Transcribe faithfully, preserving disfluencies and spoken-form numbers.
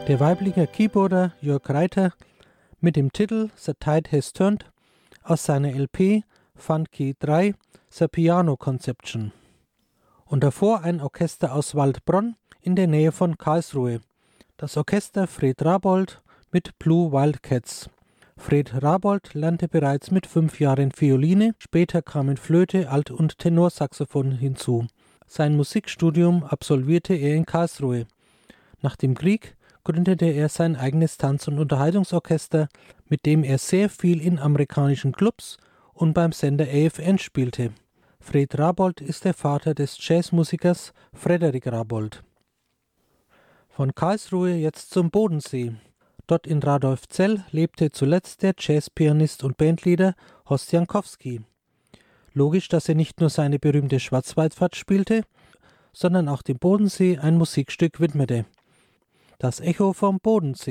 Der weibliche Keyboarder Jörg Reiter mit dem Titel The Tide Has Turned aus seiner L P Funky drei The Piano Conception. Und davor ein Orchester aus Waldbronn in der Nähe von Karlsruhe. Das Orchester Fred Rabold mit Blue Wildcats. Fred Rabold lernte bereits mit fünf Jahren Violine, später kamen Flöte, Alt- und Tenorsaxophon hinzu. Sein Musikstudium absolvierte er in Karlsruhe. Nach dem Krieg gründete er sein eigenes Tanz- und Unterhaltungsorchester, mit dem er sehr viel in amerikanischen Clubs und beim Sender A F N spielte. Fred Rabold ist der Vater des Jazzmusikers Frederik Rabold. Von Karlsruhe jetzt zum Bodensee. Dort in Radolfzell lebte zuletzt der Jazzpianist und Bandleader Horst Jankowski. Logisch, dass er nicht nur seine berühmte Schwarzwaldfahrt spielte, sondern auch dem Bodensee ein Musikstück widmete. Das Echo vom Bodensee.